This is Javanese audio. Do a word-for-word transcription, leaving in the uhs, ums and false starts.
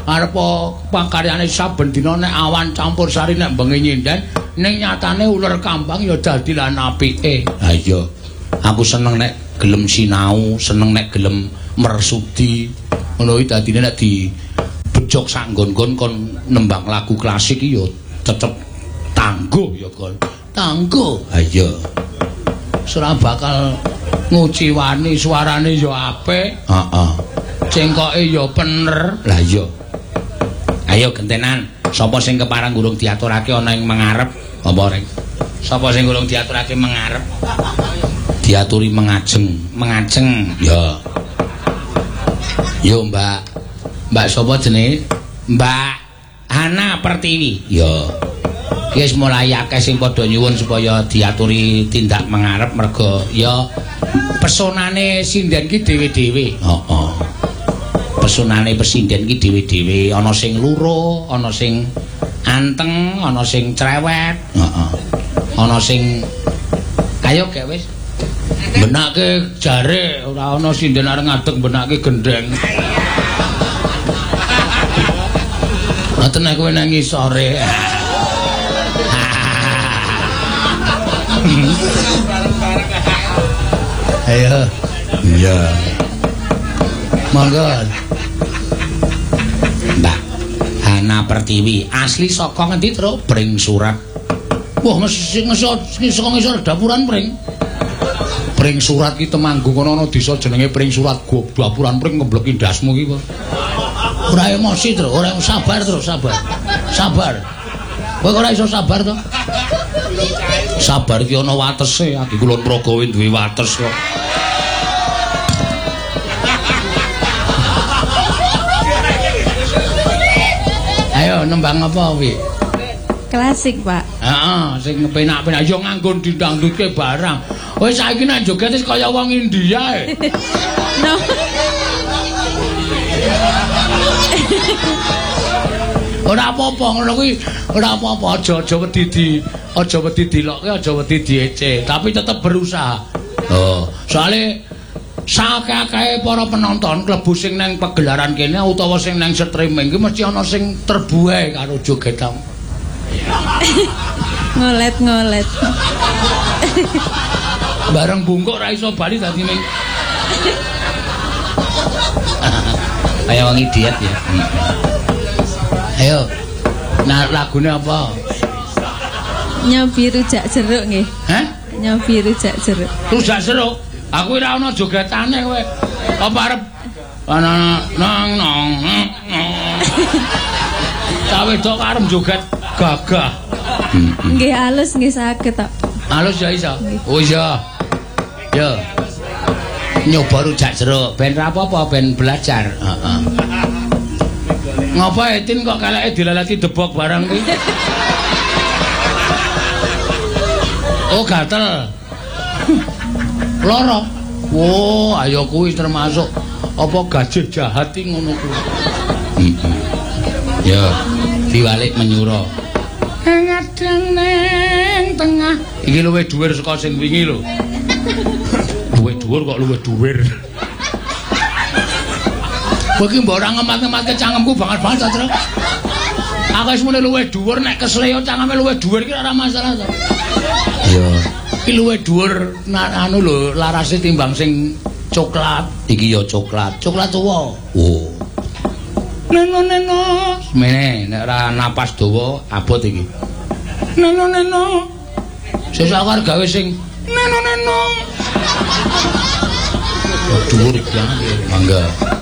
arep pangkaryane saben dina nek awan campur sari nek bengi nyinden ning nyatane uler kambang ya dadi lan apike. Ha iya. Aku seneng nek gelem sinau, seneng nek gelem mersudi. Ngono iki dadine nek di bejok sak nggon-nggon kon nembang lagu klasik iki ya tetep tangguh ya kon. Tangguh. Ha iya. Ora bakal nguciwani suarane ya apik. Heeh. Cengkoke ya bener. Lah iya. Ayo gentenan, sapa sing kepareng gurung diaturake ana ing mengarep apa rek? Sapa sing gurung diaturake mengarep? Diaturi mengajeng, mengajeng. Ya. Yo Mbak. Mbak sapa jenenge? Mbak Hana Pertiwi. Ya. Wis mulai akeh sing padha nyuwun supaya diaturi tindak mengarep merga ya pesonane sinden ki dhewe-dhewe. Heeh. Pesonane presiden ki dhewe-dhewe, ana sing luro, ana sing anteng, ana sing cerewet, heeh. Ana sing ayo gek wis. Benake jare ora ana sinden areng ngadeg benake gendeng. Ngoten nek kowe nang ngisore. Ayo. Iya. Monggo. Mbak Hana Pertiwi, asli saka ngendi, Tru? Bring Surat. Wah, mesti saka ngisor dapuran Pring. Bring Surat ki Temanggung kono ana desa jenenge Bring Surat, dapuran Pring ngebleki ndasmu ki, Pak. Ora emosi, Tru. Ora sabar, Tru, sabar. Sabar. Kowe ora iso sabar to? Sabar ki ana watese, Adi Kulon Praga duwe wates kok. Ayo nembang apa wi? Klasik, Pak. Heeh, sing penak-penak ya nganggo dindangdutke barang. Kowe saiki nek joget wis kaya wong India e. No. Ora apa-apa ngono kuwi, ora apa-apa, aja-aja wedi di aja wedi dilokke, aja wedi diece, tapi tetep berusaha. Oh, soalnya sakake para penonton klebu sing nang pagelaran kene utawa sing nang streaming iki mesti ana sing terbuai karo jogetam. Ngolet-ngolet. Bareng bungkuk ra iso bali dadi ning. Ayo wong idiot ya. Ayo. Nah, lagune apa? Nyobi rujak jeruk nggih. Hah? Nyobi rujak jeruk. Rujak jeruk. Aku ora ana jogetane kowe. Apa arep ana nang nang. Cawe dok arep joget gagah. Nggih halus nggih saged tok. Halus ya iso. Oh iya. Yo. Nyoba rujak jeruk ben ra apa-apa ben belajar. Heeh. Ngapa Etin kok kaleke dilalati debok barang kuwi? Oh gatel. Loro. Oh, ayo kuwi termasuk apa gajah jahat iki ngono kuwi. Heeh. Ya, diwalik menyura. Ngadeng ning tengah. Iki luwih dhuwur saka sing wingi lho. Luwih dhuwur kok luwih dhuwur. Kowe iki mbok ora ngemat-ngematke cangkemku banget-banget, Tru. Aku wis muni luwih dhuwur nek kesleo cangkeme luwih dhuwur iki ora masalah to. Iya. Iki luwih dhuwur anu lho larase timbang sing coklat. Iki ya coklat. Coklat tuwa. Oh. Neno-neno. Mene nek ora napas dawa abot iki. Neno-neno. Sesuk arep gawe sing neno-neno. Dhuwur iki. Mangga.